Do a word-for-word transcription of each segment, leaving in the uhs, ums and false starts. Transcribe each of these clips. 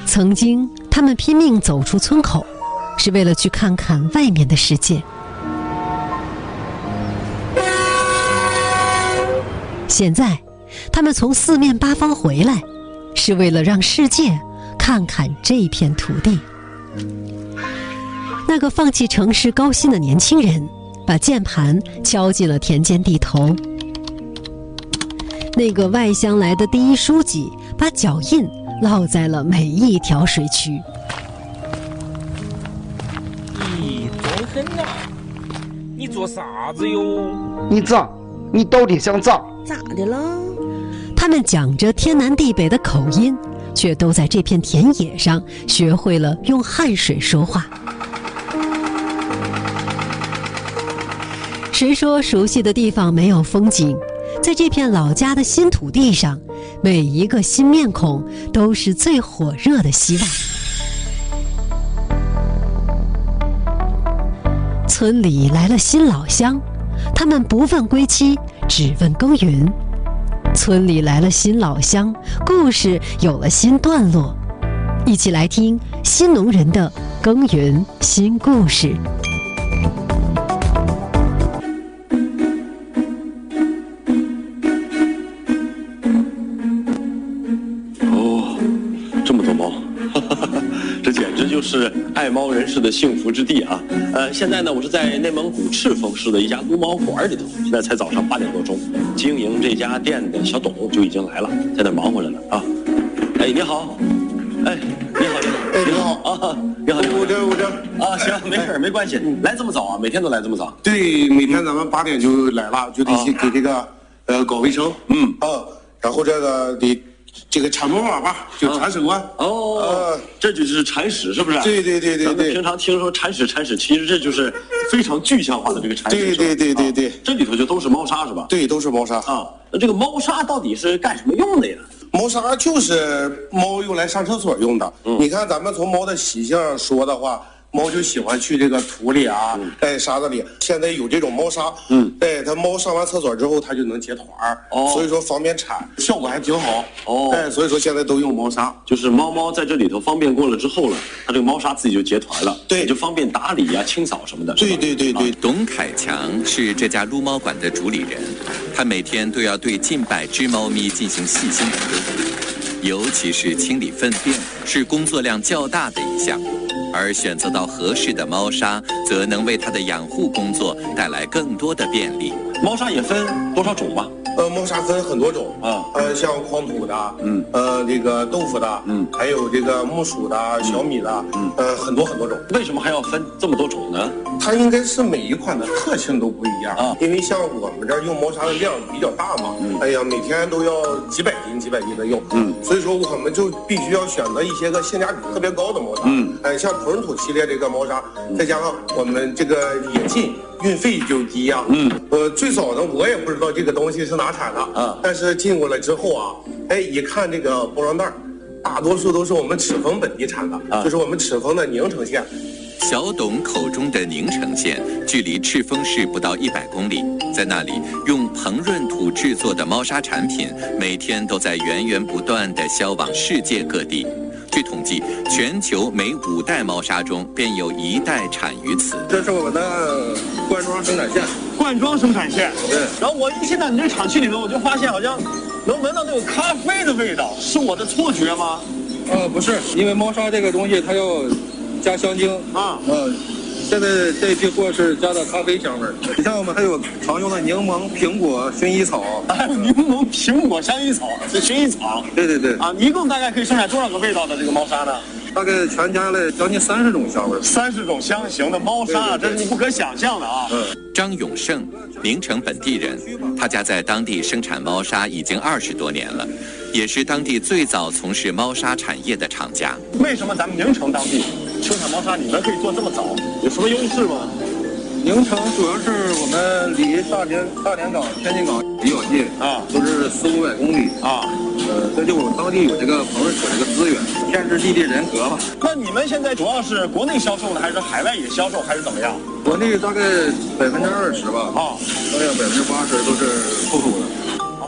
曾经，他们拼命走出村口，是为了去看看外面的世界。现在，他们从四面八方回来，是为了让世界看看这片土地。那个放弃城市高薪的年轻人，把键盘敲进了田间地头。那个外乡来的第一书记，把脚印烙在了每一条水渠。 咦，真狠呐！你做啥子哟？ 你咋？你到底想咋？ 咋的了？ 他们讲着天南地北的口音，却都在这片田野上学会了用汗水说话。谁说熟悉的地方没有风景？在这片老家的新土地上，每一个新面孔都是最火热的希望。村里来了新老乡，他们不问归期，只问耕耘。村里来了新老乡，故事有了新段落。一起来听新农人的耕耘新故事。 是爱猫人士的幸福之地啊！呃，现在呢，我是在内蒙古赤峰市的一家撸猫馆里头，现在才早上八点多钟，经营这家店的小董就已经来了，在那忙活着呢啊！哎，你好，哎，你好，你好， 哎，你好啊，你好， 我这我这啊，行，没事没关系，来这么早啊？每天都来这么早？ 对，每天咱们八点就来了，就得去给这个呃搞卫生，嗯啊，然后这个得。这个铲毛马吧，就铲屎官哦，呃，这就是铲屎，是不是？ 对对对对对。 平常听说铲屎铲屎，其实这就是非常具象化的这个铲屎。 对对对对对， 这里头就都是猫砂是吧？ 对，都是猫砂啊。那这个猫砂到底是干什么用的呀？ 猫砂就是猫用来上厕所用的。嗯，你看咱们从猫的习性上说的话。猫就喜欢去这个土里啊，哎沙子里。现在有这种猫砂，嗯，哎，它猫上完厕所之后，它就能结团儿，哦，所以说方便铲，效果还挺好，哦，哎，所以说现在都用猫砂， 就是猫猫在这里头方便过了之后了，它这个猫砂自己就结团了， 对， 就方便打理呀、清扫什么的。 对对对对。 董凯强是这家撸猫馆的主理人，他每天都要对近百只猫咪进行细心的呵护，尤其是清理粪便，是工作量较大的一项。而选择到合适的猫砂，则能为它的养护工作带来更多的便利。 猫砂也分多少种吧？ 呃，猫砂分很多种啊，呃，像黄土的，嗯，呃，这个豆腐的，嗯，还有这个木薯的、小米的，嗯，呃，很多很多种。 为什么还要分这么多种呢？ 它应该是每一款的特性都不一样啊，因为像我们这儿用猫砂的量比较大嘛，嗯，哎呀，每天都要几百斤、几百斤的用，嗯，所以说我们就必须要选择一些个性价比特别高的猫砂，嗯，哎，像纯土系列这个猫砂，再加上我们这个也近。运费就低呀、啊，嗯，呃，最早呢，我也不知道这个东西是哪产的啊，但是进过来之后啊，哎，一看这个包装袋，大多数都是我们赤峰本地产的，啊、就是我们赤峰的宁城县。 小董口中的宁城县距离赤峰市不到一百公里，在那里用膨润土制作的猫砂产品，每天都在源源不断地销往世界各地。据统计，全球每五袋猫砂中便有一袋产于此。 这是我们的灌装生产线， 灌装生产线。 对。 然后我一进到你这厂区里头，我就发现好像能闻到那种咖啡的味道，是我的错觉吗？ 呃，不是，因为猫砂这个东西它要加香精啊。呃，现在这批货是加的咖啡香味儿。你像我们还有常用的柠檬、苹果、薰衣草， 还有柠檬、苹果、香衣草，是薰衣草。 对对对。 啊，一共大概可以生产多少个味道的这个猫砂呢？ 大概全加了将近三十种香味， 三十种香型的猫砂，这是你不可想象的啊！ 嗯，张永胜，宁城本地人，他家在当地生产猫砂已经二十多年了，也是当地最早从事猫砂产业的厂家。 为什么咱们宁城当地生产猫砂，你们可以做这么早？有什么优势吗？ 宁城主要是我们离大连、大连港、天津港比较近啊，都是四五百公里啊。呃，再就我们当地有这个棚水这个资源，天时地利人和吧。 那你们现在主要是国内销售呢，还是海外也销售，还是怎么样？ 国内大概百分之二十吧，啊，大概百分之八十都是出口的。 啊，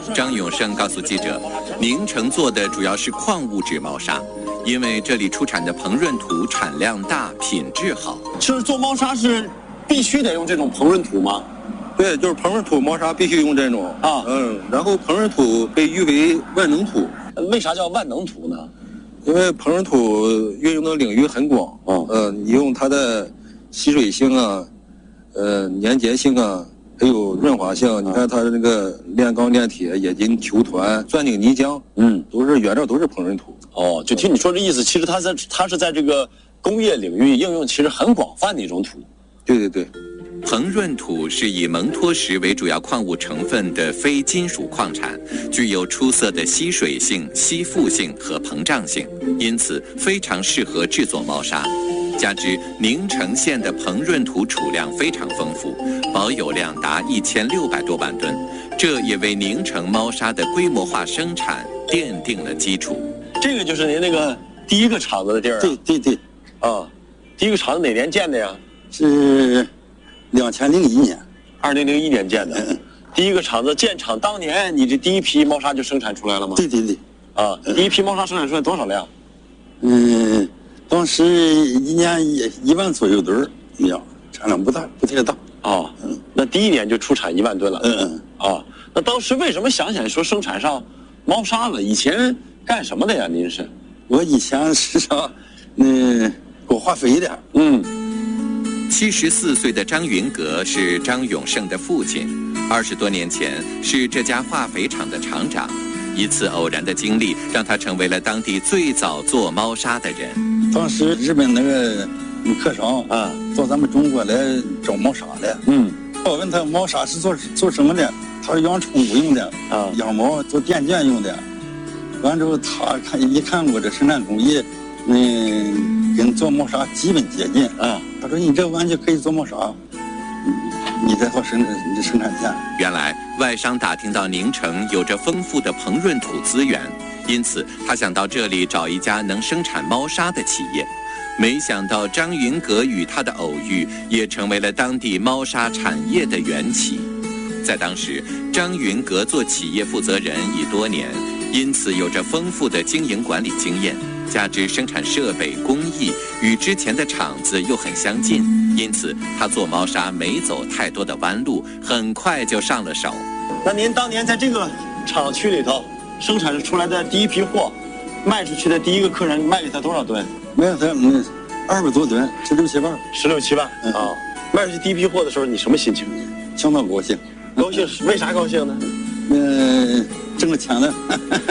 张永胜告诉记者，宁城做的主要是矿物质猫砂，因为这里出产的膨润土产量大，品质好。 是做猫砂是必须得用这种膨润土吗？ 对，就是膨润土猫砂必须用这种啊，嗯，然后膨润土被誉为万能土。 为啥叫万能土呢？ 因为膨润土运用的领域很广，啊，呃，你用它的吸水性啊，呃，粘结性啊，还有润滑性。啊、你看它的那个炼钢、炼铁、冶金、球团、钻井、泥浆，嗯，都是原料都是膨润土。 哦，就听你说这意思，其实它在它是在这个工业领域应用其实很广泛的一种土。 对对对。 膨润土是以蒙脱石为主要矿物成分的非金属矿产，具有出色的吸水性、吸附性和膨胀性，因此非常适合制作猫砂。加之宁城县的膨润土储量非常丰富，保有量达一千六百多万吨，这也为宁城猫砂的规模化生产奠定了基础。 这个就是您那个第一个厂子的地儿啊？ 对对对， 啊，第一个厂子哪年建的呀？ 是两千零一年， 二零零一年建的。嗯，第一个厂子建厂当年，你这第一批猫砂就生产出来了吗？ 对对对。 啊，第一批猫砂生产出来多少辆？ 嗯，当时一年一一万左右吨一样，产量不大，不太大。 啊，嗯，那第一年就出产一万吨了。嗯嗯。啊，那当时为什么想起来说生产上猫砂了？以前干什么的呀？您是？ 我以前是上，嗯，搞化肥的。嗯。 七十四岁的张云阁是张永胜的父亲，二十多年前是这家化肥厂的厂长。一次偶然的经历让他成为了当地最早做猫砂的人。 当时日本那个客商啊，到咱们中国来找猫砂的。嗯，我问他猫砂是做做什么的，他说养宠物用的啊，养猫做电件用的。完之后他看一看我这生产工艺，嗯，跟做猫砂基本接近啊。他说你这完全可以做猫砂。你在做生产，你的生产线。 原来外商打听到宁城有着丰富的膨润土资源，因此他想到这里找一家能生产猫砂的企业。没想到张云阁与他的偶遇，也成为了当地猫砂产业的缘起。在当时，张云阁做企业负责人已多年，因此有着丰富的经营管理经验。加之生产设备工艺与之前的厂子又很相近，因此他做猫砂没走太多的弯路，很快就上了手。 那您当年在这个厂区里头生产出来的第一批货，卖出去的第一个客人卖给他多少吨？ 卖给他嗯二百多吨，十六七万。 十六七万啊、嗯哦！卖出去第一批货的时候，你什么心情？ 相当高兴。 高兴为啥高兴呢？ 嗯、呃，挣了钱了。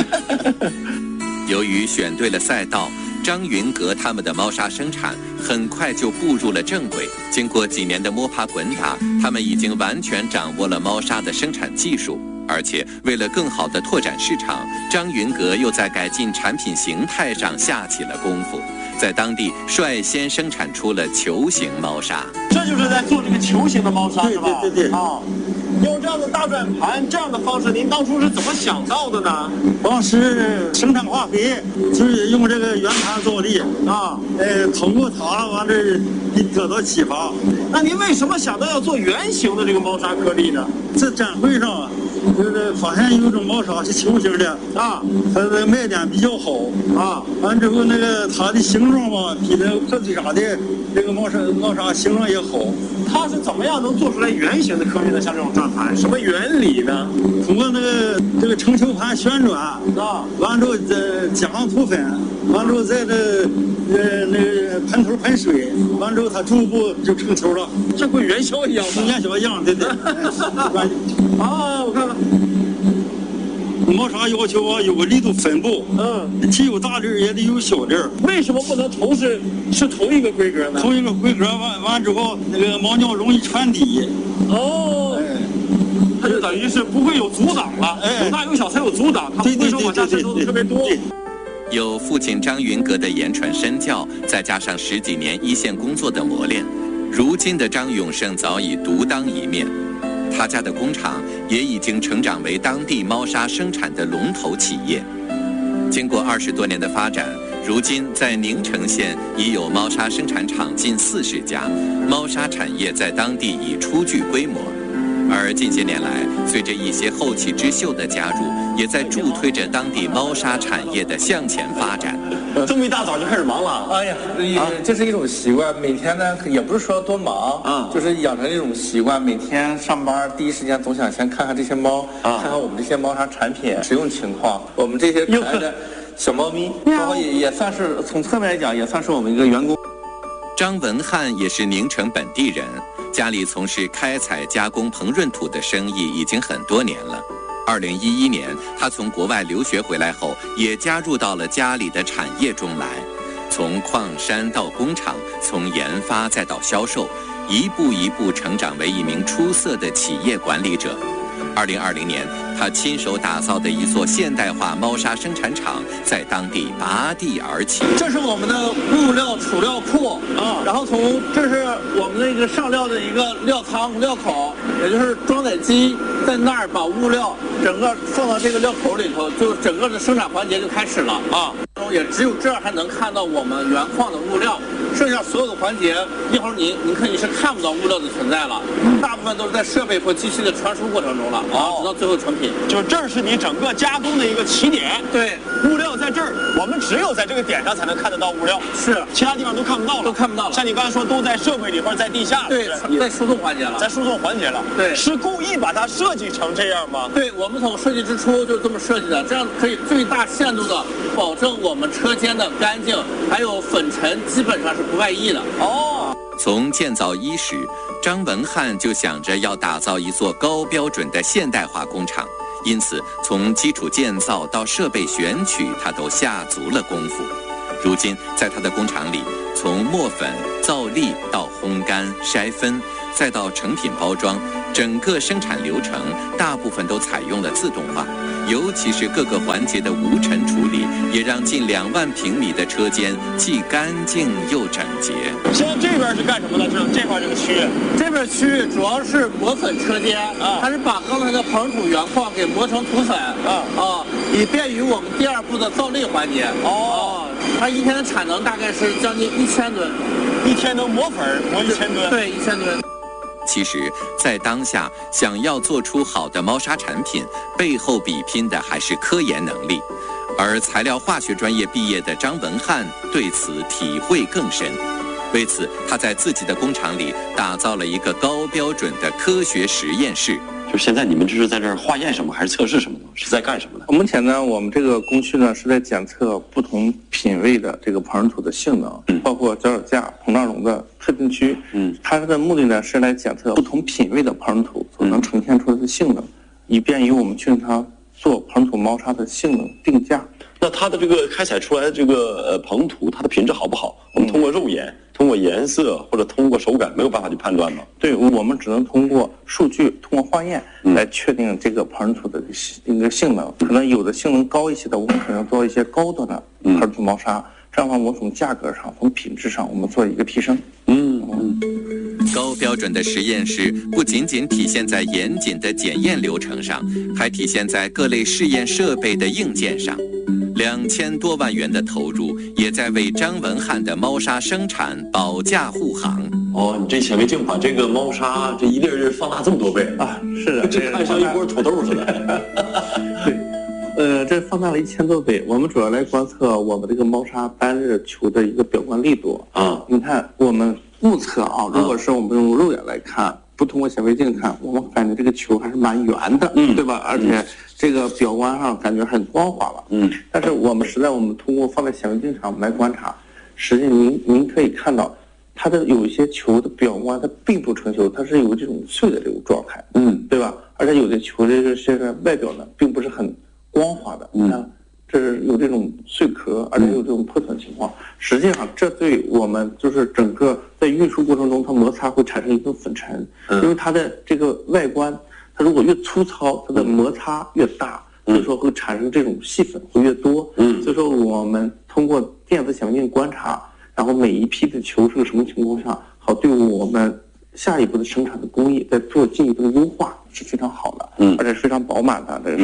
由于选对了赛道，张云阁他们的猫砂生产很快就步入了正轨。经过几年的摸爬滚打，他们已经完全掌握了猫砂的生产技术。而且为了更好地拓展市场，张云阁又在改进产品形态上下起了功夫，在当地率先生产出了球形猫砂。 这就是在做这个球形的猫砂，是吧？ 对对对。 啊，用这样的大转盘这样的方式，您当初是怎么想到的呢？ 当时生产化肥就是用这个圆盘造粒啊，呃，通过它完这得到启发。 那您为什么想到要做圆形的这个猫砂颗粒呢？ 在展会上啊，就是发现有一种猫砂是球形的啊，它的卖点比较好啊。完之后那个它的形状嘛，比那个破嘴啥的这个猫砂猫砂形状也好。 它是怎么样能做出来圆形的颗粒呢？像这种转盘，什么原理呢？ 通过那个这个成球盘旋转啊，完之后再加上土粉，完之后在这呃那个盆头喷水，完之后它逐步就成球了， 像跟元宵一样的。 元宵一样，对对。 啊，我看看。 猫砂要求啊有个力度分布，嗯，既有大粒也得有小粒。 为什么不能同时是同一个规格呢？ 同一个规格完完之后，那个猫尿容易传递。 哦，哎，它就等于是不会有阻挡了，哎，有大有小才有阻挡，它不会说往下渗透的特别多。 有父亲张云阁的言传身教，再加上十几年一线工作的磨练，如今的张永胜早已独当一面。他家的工厂也已经成长为当地猫砂生产的龙头企业。经过二十多年的发展，如今在宁城县已有猫砂生产厂近四十家，猫砂产业在当地已初具规模。 而近些年来，随着一些后起之秀的加入，也在助推着当地猫砂产业的向前发展。 这么一大早就开始忙了？ 哎呀，也这是一种习惯。每天呢，也不是说多忙啊，就是养成这种习惯。每天上班第一时间总想先看看这些猫，啊、看看我们这些猫砂产品使用情况。我们这些可爱的小猫咪，然后也也算是从侧面来讲，也算是我们一个员工。 张文翰也是宁城本地人，家里从事开采加工膨润土的生意已经很多年了。二零一一年，他从国外留学回来后，也加入到了家里的产业中来，从矿山到工厂，从研发再到销售，一步一步成长为一名出色的企业管理者。二零二零年，他亲手打造的一座现代化猫砂生产厂在当地拔地而起。 这是我们的物料储料库啊，然后从这是我们那个上料的一个料仓料口，也就是装载机在那儿把物料整个放到这个料口里头，就整个的生产环节就开始了啊。也只有这样还能看到我们原矿的物料，剩下所有的环节，一会儿你你看你是看不到物料的存在了，大部分都是在设备或机器的传输过程中了啊，直到最后成品。 就这儿是你整个加工的一个起点， 对， 物料在这儿，我们只有在这个点上才能看得到物料， 是， 其他地方都看不到了， 都看不到了。 像你刚才说，都在设备里或者在地下， 对，在输送环节了， 在输送环节了， 对， 是故意把它设计成这样吗？ 对，我们从设计之初就是这么设计的，这样可以最大限度的保证我们车间的干净，还有粉尘基本上是不外溢的。 哦，从建造伊始，张文翰就想着要打造一座高标准的现代化工厂，因此从基础建造到设备选取，他都下足了功夫。如今，在他的工厂里，从磨粉、造粒到烘干、筛分，再到成品包装，整个生产流程大部分都采用了自动化。尤其是各个环节的无尘处理，也让近两万平米的车间既干净又整洁。 现在这边是干什么的？这这块这个区域， 这边区域主要是磨粉车间啊，它是把刚才的硼土原矿给磨成土粉啊啊，以便于我们第二步的造粒环节。哦，它一天的产能大概是将近一千吨， 一天能磨粉磨一千吨？ 对，一千吨。 其实，在当下，想要做出好的猫砂产品，背后比拼的还是科研能力。而材料化学专业毕业的张文翰对此体会更深。为此，他在自己的工厂里打造了一个高标准的科学实验室。 就现在你们这是在这儿化验什么，还是测试什么呢？是在干什么呢？ 目前呢，我们这个工序呢是在检测不同品位的这个硼润土的性能，嗯、包括脚手架、膨胀容的特定区。嗯，它的目的呢是来检测不同品位的硼润土所能呈现出来的性能，嗯、以便于我们去它做硼土猫砂的性能定价。 那它的这个开采出来的这个呃硼土，它的品质好不好？我们通过肉眼、嗯、通过颜色或者通过手感，没有办法去判断吗？ 对，我们只能通过数据、通过化验来确定这个硼土的一个性能。可能有的性能高一些的，我们可能做一些高端的硼土猫砂。这样的话，我们从价格上、从品质上，我们做一个提升。 嗯嗯。高标准的实验室不仅仅体现在严谨的检验流程上，还体现在各类试验设备的硬件上。两千多万元的投入，也在为张文翰的猫砂生产保驾护航。 哦，你这显微镜把这个猫砂这一粒儿放大这么多倍啊！是的， 这看像一锅土豆似的。 对。呃，这放大了一千多倍。我们主要来观测我们这个猫砂单日球的一个表观力度啊。你看，我们目测啊，如果是我们用肉眼来看，不通过显微镜看，我们感觉这个球还是蛮圆的，嗯，对吧？而且这个表观上感觉很光滑了，嗯。但是我们实在我们通过放在显微镜上来观察，实际您您可以看到，它的有一些球的表观它并不成球，它是有这种碎的这种状态，嗯，对吧？而且有的球这个这个外表呢，并不是很光滑的，你看，这是有这种碎壳，而且有这种破损情况。实际上，这对我们就是整个在运输过程中，它摩擦会产生一个粉尘，因为它的这个外观，它如果越粗糙，它的摩擦越大，所以说会产生这种细粉会越多。嗯，所以说我们通过电子显微镜观察，然后每一批的球是个什么情况下，好对我们下一步的生产的工艺再做进一步的优化是非常好的，嗯，而且是非常饱满的，这个是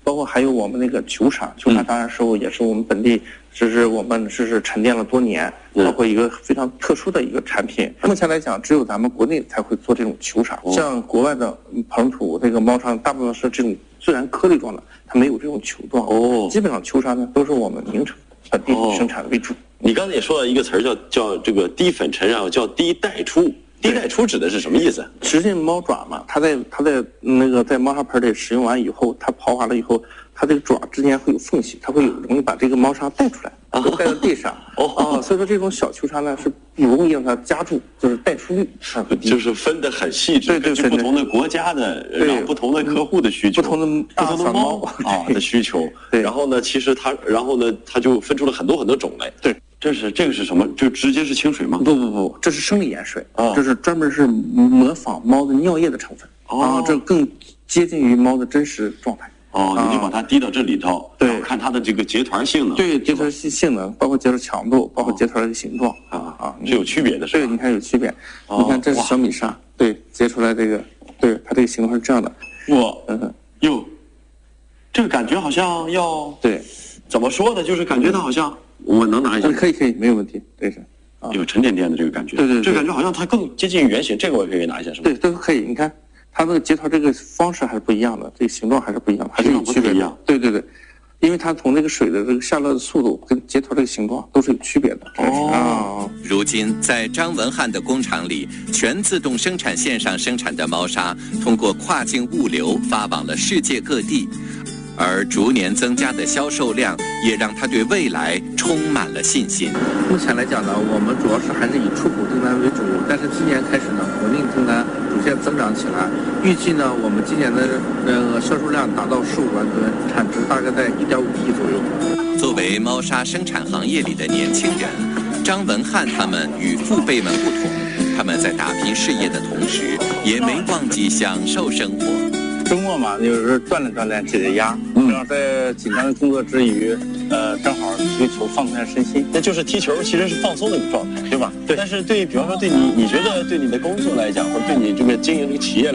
包括还有我们那个球场，球场当然是也是我们本地，这是我们这是沉淀了多年，包括一个非常特殊的一个产品。目前来讲，只有咱们国内才会做这种球场，像国外的本土这个猫砂，大部分是这种自然颗粒状的，它没有这种球状。哦，基本上球砂呢都是我们名城本地生产为主。 你刚才也说了一个词儿，叫叫这个低粉尘，然后叫低带出。低带出指的是什么意思？ 实际猫爪嘛，它在它在那个在猫砂盆里使用完以后，它刨完了以后，它这个爪之间会有缝隙，它会有容易把这个猫砂带出来，带到地上。哦，所以说这种小球砂呢是不容易让它夹住，就是带出率就是分得很细致， 对对， 根据不同的国家的，然后不同的客户的需求， 不同的不同的猫啊的需求。对，然后呢，其实它，然后呢，它就分出了很多很多种类。 对。 这是这个是什么？就直接是清水吗？ 不不不，这是生理盐水啊，这是专门是模仿猫的尿液的成分啊，这更接近于猫的真实状态。 哦，你就把它滴到这里头， 对， 看它的这个结团性能。 对，结团性性能，包括结团强度，包括结团的形状啊啊， 是有区别的，是吧？ 对，你看有区别。你看这是小米砂，对，结出来这个，对，它这个形状是这样的。 哇，嗯，哟，这个感觉好像要对， 怎么说呢？就是感觉它好像。我能拿一下？ 可以可以，没有问题。对是， 啊，有沉甸甸的这个感觉。 对对， 这感觉好像它更接近于圆形。这个我也可以拿一下，是吧？ 对，都可以。你看它那个结团这个方式还是不一样的，这个形状还是不一样，还是有区别的。对对对，因为它从那个水的这个下落的速度跟结团这个形状都是有区别的。 哦。如今在张文翰的工厂里，全自动生产线上生产的猫砂，通过跨境物流发往了世界各地。而逐年增加的销售量，也让他对未来充满了信心。 目前来讲呢，我们主要是还是以出口订单为主，但是今年开始呢，国内订单逐渐增长起来。预计呢，我们今年的那个销售量达到十五万吨，产值大概在一点五亿左右。 作为猫砂生产行业里的年轻人，张文翰他们与父辈们不同，他们在打拼事业的同时，也没忘记享受生活。 周末嘛，有时候锻炼锻炼，解解压，正好在紧张的工作之余，呃，正好追求放松身心。 那就是踢球其实是放松的一个状态，对吧？对。但是对，比方说对你，你觉得对你的工作来讲，或者对你这个经营这个企业